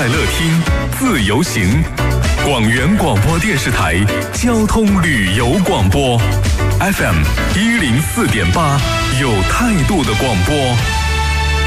快乐听，自由行。广元广播电视台交通旅游广播 FM 104.8，有态度的广播。